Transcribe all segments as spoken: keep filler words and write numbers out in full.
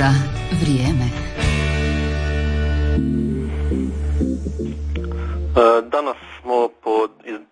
Emisija Vrijeme. Danas smo pod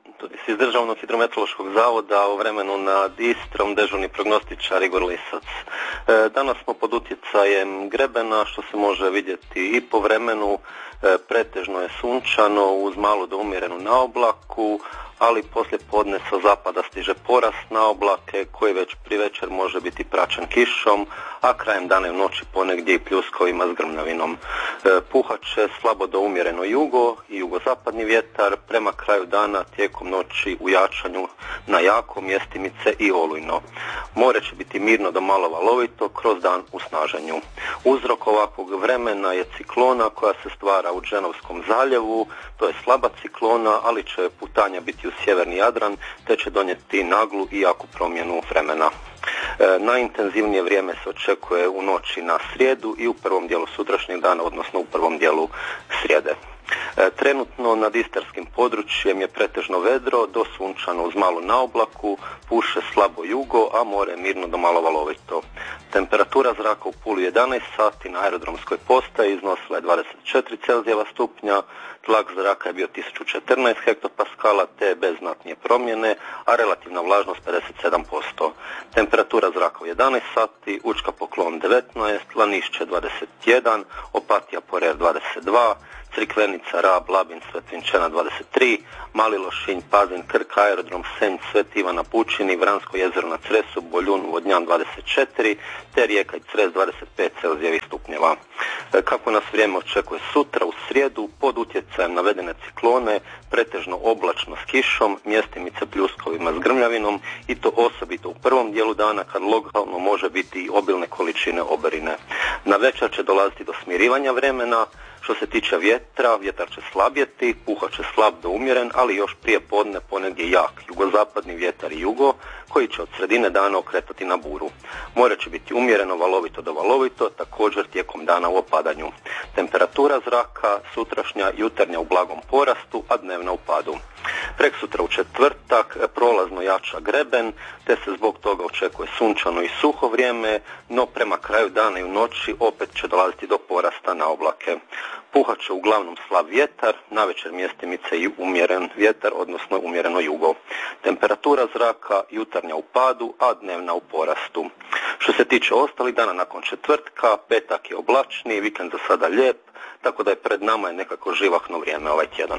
iz Državnog hidrometeorološkog zavoda o vremenu nad Istrom, dežurni prognostičar Igor Lisac. Danas smo pod utjecajem grebena, što se može vidjeti i po vremenu. Pretežno je sunčano uz malu do umjerenu naoblaku, ali poslije podne sa zapada stiže porast na oblake koji već pri večer može biti praćen kišom, a krajem dana i noći ponegdje i pljuskovima s grmljavinom. Puhat će slabo do umjereno jugo i jugozapadni vjetar, prema kraju dana tijekom noći u jačanju na jako, mjestimice i olujno. More će biti mirno do malo valovito, kroz dan u snaženju. Uzrok ovakvog vremena je ciklona koja se stvara u Dženovskom zaljevu, to je slaba ciklona, ali će putanja biti u sjeverni Jadran, te će donijeti naglu i jaku promjenu vremena. E, najintenzivnije vrijeme se očekuje u noći na srijedu i u prvom dijelu sutrašnjeg dana, odnosno u prvom dijelu srijede. E, trenutno nad istarskim područjem je pretežno vedro, do sunčano uz malu naoblaku, puše slabo jugo, a more mirno do malo valovito. Temperatura zraka u Puli jedanaest sati na aerodromskoj postaji iznosila je dvadeset četiri Celzijeva stupnja, tlak zraka je bio tisuću četrnaest hektopaskala te bez znatnije promjene, a relativna vlažnost pedeset sedam posto. Temperatura zraka u jedanaest sati, Učka Poklon devetnaest, Lanišće dvadeset jedan, Opatija Porer dvadeset dva, Crikvenica, Rab, Labin, Svetvinčena dvadeset tri, Mali Lošinj, Pazin, Krk, Aerodrom, Senj, Sveti Ivan na Pučini, Vransko jezero na Cresu, Boljun, Vodnjan dvadeset četiri, te Rijeka i Cres dvadeset pet Celzijevih stupnjeva. Kako nas vrijeme očekuje sutra u srijedu, pod utjecajem navedene ciklone, pretežno oblačno s kišom, mjestimice pljuskovima s grmljavinom i to osobito u prvom dijelu dana kad lokalno može biti i obilne količine oborine. Na večer će dolaziti do smirivanja vremena. Što se tiče vjetra, vjetar će slabjeti, puhat će slab do umjeren, ali još prije podne ponegdje jak jugozapadni vjetar i jugo, koji će od sredine dana okretati na buru. More će biti umjereno valovito do valovito, također tijekom dana u opadanju. Temperatura zraka sutrašnja jutarnja u blagom porastu, a dnevna u padu. Preksutra u četvrtak prolazno jača greben, te se zbog toga očekuje sunčano i suho vrijeme, no prema kraju dana i u noći opet će dolaziti do porasta na oblake. Puhat će uglavnom slab vjetar, navečer mjestimice i umjeren vjetar, odnosno umjereno jugo. Temperatura zraka jutarnja u padu, a dnevna u porastu. Što se tiče ostalih dana nakon četvrtka, petak je oblačni, vikend za sada lijep, tako da je pred nama je nekako živahno vrijeme ovaj tjedan.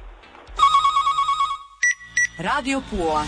Radio Pula.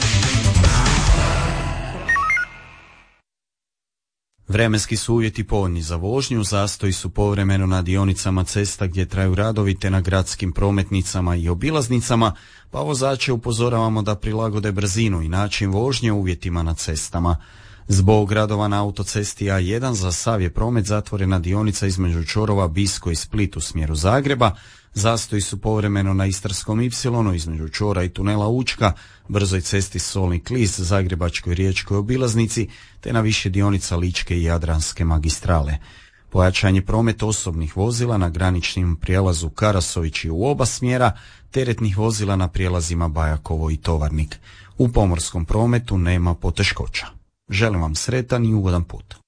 Vremenski su uvjeti povoljni za vožnju, zastoji su povremeno na dionicama cesta gdje traju radovi te na gradskim prometnicama i obilaznicama, pa vozače upozoravamo da prilagode brzinu i način vožnje uvjetima na cestama. Zbog radova na autocesti A jedan za sav je promet zatvorena dionica između čvorova Bisko i Split u smjeru Zagreba, zastoji su povremeno na Istarskom Ipsilonu između čvora i tunela Učka, brzoj cesti Solni Klis, Zagrebačkoj riječkoj obilaznici, te na više dionica Ličke i Jadranske magistrale. Pojačan je promet osobnih vozila na graničnim prijelazu Karasovići u oba smjera, teretnih vozila na prijelazima Bajakovo i Tovarnik. U pomorskom prometu nema poteškoća. Želim vam sretan i ugodan put.